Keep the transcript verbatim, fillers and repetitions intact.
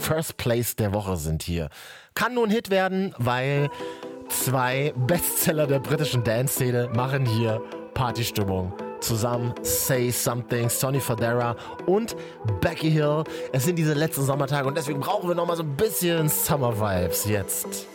First Place der Woche sind hier. Kann nur ein Hit werden, weil zwei Bestseller der britischen Dance-Szene machen hier Partystimmung. Zusammen Say Something, Sonny Fodera und Becky Hill. Es sind diese letzten Sommertage und deswegen brauchen wir noch mal so ein bisschen Summer Vibes jetzt.